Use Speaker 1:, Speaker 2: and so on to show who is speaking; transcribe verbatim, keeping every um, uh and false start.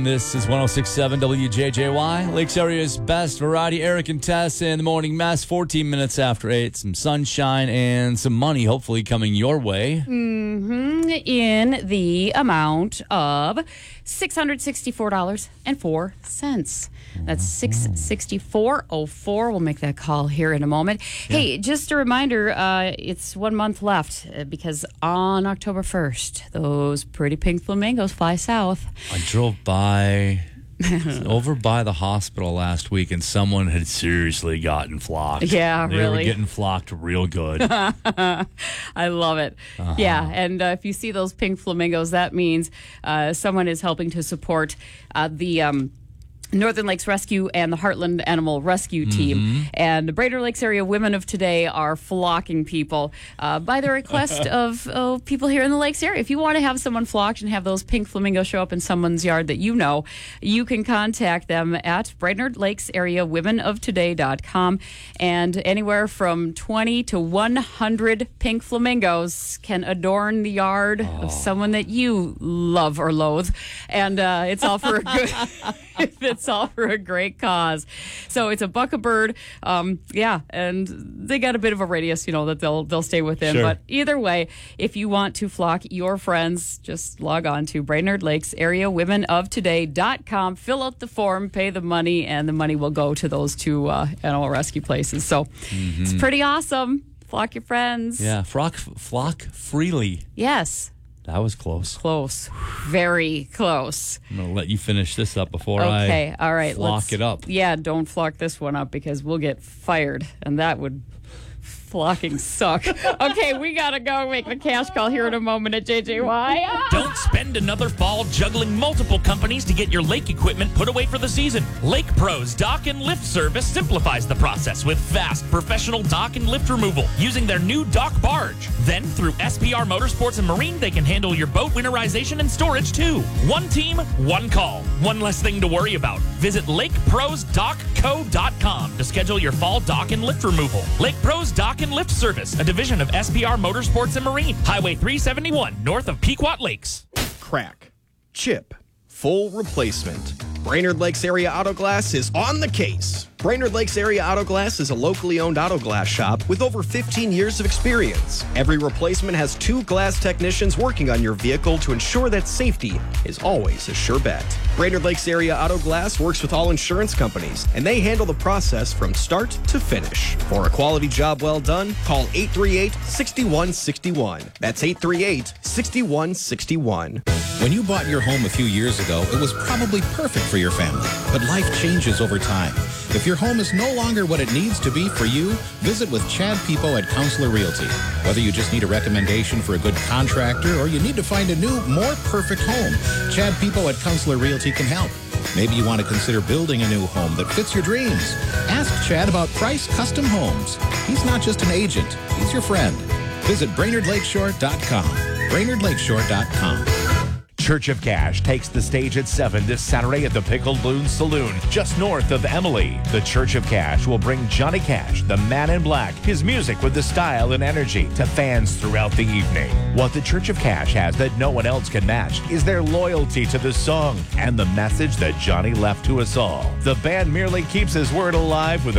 Speaker 1: This is one oh six point seven W J J Y, Lakes Area's best variety. Eric and Tess in the morning mess, fourteen minutes after eight. Some sunshine and some money hopefully coming your way.
Speaker 2: Mm-hmm. In the amount of six hundred sixty-four dollars and four cents. That's six sixty-four oh four. We'll make that call here in a moment. Yeah. Hey, just a reminder, uh, it's one month left uh, because on October first, those pretty pink flamingos fly south.
Speaker 1: I drove by, over by the hospital last week, and someone had seriously gotten flocked.
Speaker 2: Yeah,
Speaker 1: they
Speaker 2: really.
Speaker 1: They were getting flocked real good.
Speaker 2: I love it. Uh-huh. Yeah, and uh, if you see those pink flamingos, that means uh, someone is helping to support uh, the... Um, Northern Lakes Rescue and the Heartland Animal Rescue Team. Mm-hmm. And the Brainerd Lakes Area Women of Today are flocking people uh, by the request of oh, people here in the Lakes area. If you want to have someone flocked and have those pink flamingos show up in someone's yard that you know, you can contact them at Brainerd Lakes Area Women of Today dot com. And anywhere from twenty to one hundred pink flamingos can adorn the yard oh. of someone that you love or loathe. And uh, it's all for a good... It's all for a great cause. So it's a buck a bird. Um, yeah, and they got a bit of a radius, you know, that they'll they'll stay within.
Speaker 1: Sure.
Speaker 2: But either way, if you want to flock your friends, just log on to Brainerd Lakes Area Women of Today dot com, fill out the form, pay the money, and the money will go to those two uh, animal rescue places. So mm-hmm. It's pretty awesome. Flock your friends.
Speaker 1: Yeah, flock, flock freely.
Speaker 2: Yes.
Speaker 1: That was close.
Speaker 2: Close. Very close.
Speaker 1: I'm going to let you finish this up before
Speaker 2: okay,
Speaker 1: I
Speaker 2: all right,
Speaker 1: flock
Speaker 2: let's,
Speaker 1: it up.
Speaker 2: Yeah, don't flock this one up because we'll get fired, and that would flocking suck. Okay, we got to go make the cash call here in a moment at J J Y. Ah!
Speaker 3: Don't spend another fall juggling multiple companies to get your lake equipment put away for the season. Lake Pros Dock and Lift Service simplifies the process with fast, professional dock and lift removal using their new dock barge. Then, through S P R Motorsports and Marine, they can handle your boat winterization and storage, too. One team, one call. One less thing to worry about. Visit Lake Pros Dock Co dot com to schedule your fall dock and lift removal. Lake Pros Dock and Lift Service, a division of S P R Motorsports and Marine. Highway three seventy-one, north of Pequot Lakes.
Speaker 4: Crack, chip, full replacement. Brainerd Lakes Area Auto Glass is on the case. Brainerd Lakes Area Auto Glass is a locally owned auto glass shop with over fifteen years of experience. Every replacement has two glass technicians working on your vehicle to ensure that safety is always a sure bet. Brainerd Lakes Area Auto Glass works with all insurance companies, and they handle the process from start to finish. For a quality job well done, call eight three eight, six one six one. That's eight three eight, six one six one.
Speaker 5: When you bought your home a few years ago, it was probably perfect for your family, but life changes over time. If your home is no longer what it needs to be for you, visit with Chad Peepo at Counselor Realty. Whether you just need a recommendation for a good contractor or you need to find a new, more perfect home, Chad Peepo at Counselor Realty can help. Maybe you want to consider building a new home that fits your dreams. Ask Chad about Price Custom Homes. He's not just an agent, he's your friend. Visit Brainerd Lakeshore dot com. Brainerd Lakeshore dot com.
Speaker 6: Church of Cash takes the stage at seven this Saturday at the Pickled Loon Saloon, just north of Emily. The Church of Cash will bring Johnny Cash, the man in black, his music with the style and energy to fans throughout the evening. What the Church of Cash has that no one else can match is their loyalty to the song and the message that Johnny left to us all. The band merely keeps his word alive with a